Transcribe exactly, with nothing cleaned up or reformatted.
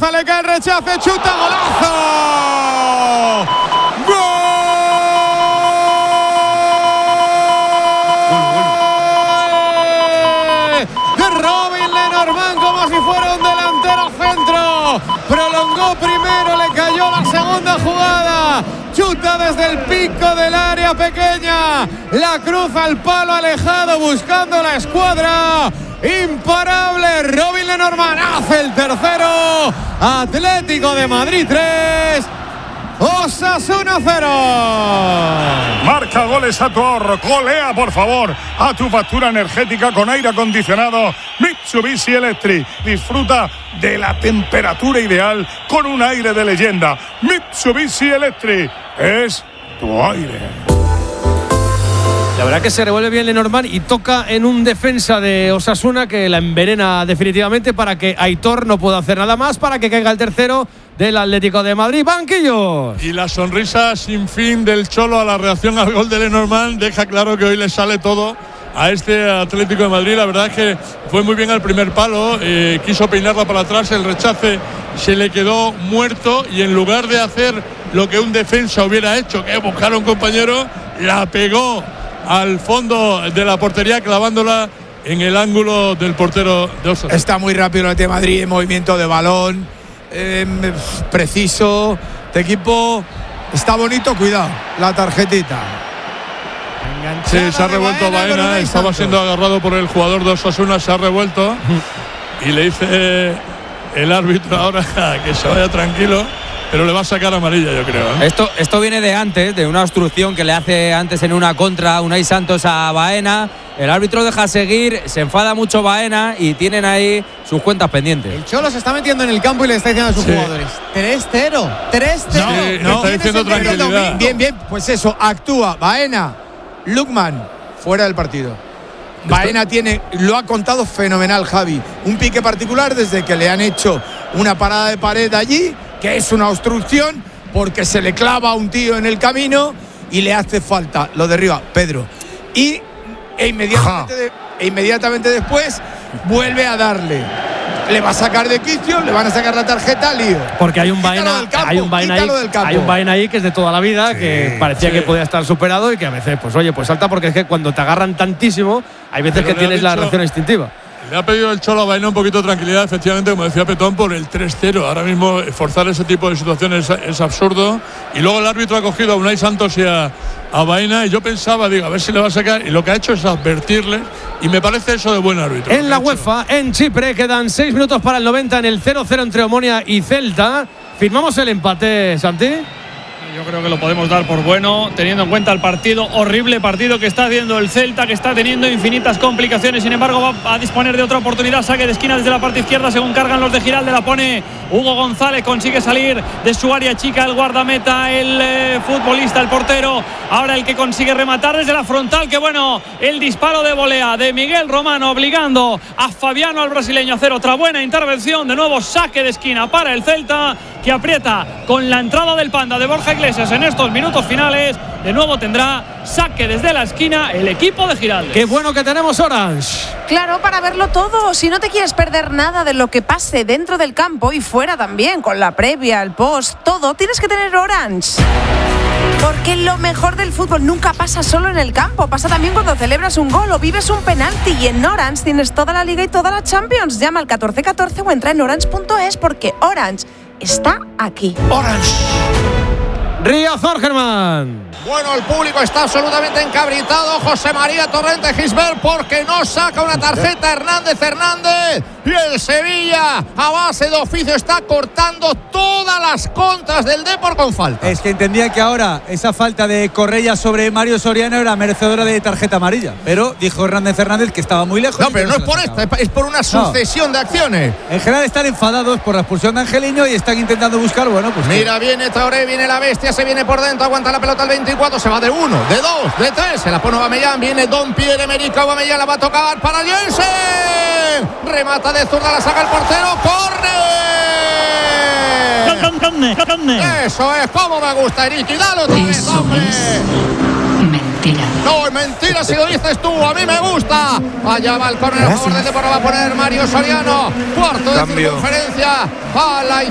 Le cae el rechace, chuta, golazo. ¡Gol! De Robin Lenormand, como si fuera un delantero centro. Prolongó primero, le cayó la segunda jugada. Chuta desde el pico del área pequeña. La cruza al palo alejado buscando la escuadra. Imparable, Robin Lenormand hace el tercero. Atlético de Madrid tres, Osasuna cero. Marca goles a tu ahorro, golea por favor a tu factura energética con aire acondicionado Mitsubishi Electric. Disfruta de la temperatura ideal con un aire de leyenda. Mitsubishi Electric es tu aire. La verdad que se revuelve bien Lenormand y toca en un defensa de Osasuna que la envenena definitivamente para que Aitor no pueda hacer nada más, para que caiga el tercero del Atlético de Madrid. Banquillos. Y la sonrisa sin fin del Cholo a la reacción al gol de Lenormand deja claro que hoy le sale todo a este Atlético de Madrid. La verdad es que fue muy bien al primer palo, eh, quiso peinarla para atrás, el rechace se le quedó muerto y en lugar de hacer lo que un defensa hubiera hecho, que es buscar a un compañero, la pegó al fondo de la portería clavándola en el ángulo del portero de Osasuna. Está muy rápido el de Madrid, movimiento de balón, eh, preciso. Este equipo está bonito, cuidado, la tarjetita. Sí, se ha revuelto Baena, estaba siendo agarrado por el jugador de Osasuna, se ha revuelto y le dice el árbitro ahora que se vaya tranquilo. Pero le va a sacar amarilla, yo creo, ¿eh? Esto, esto viene de antes, de una obstrucción que le hace antes en una contra Unai Santos a Baena. El árbitro deja seguir, se enfada mucho Baena y tienen ahí sus cuentas pendientes. El Cholo se está metiendo en el campo y le está diciendo a sus sí. jugadores tres cero, tres cero. No, sí, no. Está diciendo tranquilidad. Bien, bien, pues eso, actúa Baena, Lukman, fuera del partido. Baena tiene, lo ha contado fenomenal Javi, un pique particular desde que le han hecho una parada de pared allí, que es una obstrucción porque se le clava a un tío en el camino y le hace falta, lo derriba Pedro y e inmediatamente, de, e inmediatamente después vuelve a darle, le va a sacar de quicio, le van a sacar la tarjeta, lío, porque hay un Baena, hay un Baena ahí, hay un Baena ahí que es de toda la vida, sí, que parecía sí. que podía estar superado y que a veces pues oye pues salta, porque es que cuando te agarran tantísimo hay veces Pero que tienes dicho, la reacción instintiva. Le ha pedido el Cholo a Baena un poquito de tranquilidad, efectivamente, como decía Petón, por el tres cero. Ahora mismo forzar ese tipo de situaciones es, es absurdo. Y luego el árbitro ha cogido a Unai Santos y a, a Baena. Y yo pensaba, digo, a ver si le va a sacar. Y lo que ha hecho es advertirle. Y me parece eso de buen árbitro. En la UEFA, en Chipre, quedan seis minutos para el noventa en el cero cero entre Omonia y Celta. ¿Firmamos el empate, Santi? Yo creo que lo podemos dar por bueno, teniendo en cuenta el partido, horrible partido que está haciendo el Celta, que está teniendo infinitas complicaciones. Sin embargo, va a disponer de otra oportunidad. Saque de esquina desde la parte izquierda, según cargan los de Giralde. La pone Hugo González, consigue salir de su área chica el guardameta, el eh, futbolista, el portero. Ahora el que consigue rematar desde la frontal. Que bueno, el disparo de volea de Miguel Romano, obligando a Fabiano, al brasileño, a hacer otra buena intervención. De nuevo, saque de esquina para el Celta, que aprieta con la entrada del Panda de Borja Iglesias en estos minutos finales. De nuevo tendrá saque desde la esquina el equipo de Giraldes. Qué bueno que tenemos Orange. Claro, para verlo todo. Si no te quieres perder nada de lo que pase dentro del campo y fuera también, con la previa, el post, todo, tienes que tener Orange. Porque lo mejor del fútbol nunca pasa solo en el campo, pasa también cuando celebras un gol o vives un penalti. Y en Orange tienes toda la Liga y toda la Champions. Llama al catorce catorce o entra en orange punto es, porque Orange está aquí. Orange. Riazor, Germán. Bueno, el público está absolutamente encabritado. José María Torrente Gisbert, porque no saca una tarjeta Hernández Hernández. Y el Sevilla, a base de oficio, está cortando todas las contras del Depor con falta. Es que entendía que ahora esa falta de Correia sobre Mario Soriano era merecedora de tarjeta amarilla. Pero dijo Hernández Hernández que estaba muy lejos. No, pero no es por esta, es por una sucesión no. de acciones. En general están enfadados por la expulsión de Angelino y están intentando buscar, bueno, pues. Mira, que... viene Traoré, viene la bestia, se viene por dentro, aguanta la pelota el veinticuatro, se va de uno, de dos, de tres, se la pone Aubameyang, viene Don Pierre-Emerick Aubameyang, la va a tocar para Jensen. Remata de zurda, la saca el portero, corre. Eso es, como me gusta, Eriki, dale otra vez, hombre. Mentira. No, es mentira si lo dices tú, a mí me gusta. Allá va el córner a favor del Depor, va a poner Mario Soriano, cuarto de circunferencia a la